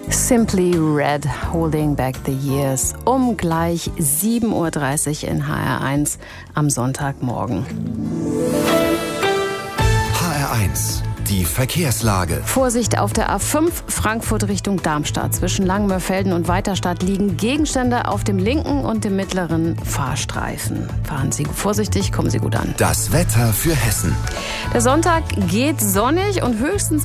Simply Red, Holding Back the Years, um gleich 7.30 Uhr in HR1 am Sonntagmorgen. HR1, die Verkehrslage. Vorsicht auf der A5 Frankfurt Richtung Darmstadt. Zwischen Langenmörfelden und Weiterstadt liegen Gegenstände auf dem linken und dem mittleren Fahrstreifen. Fahren Sie vorsichtig, kommen Sie gut an. Das Wetter für Hessen. Der Sonntag geht sonnig und höchstens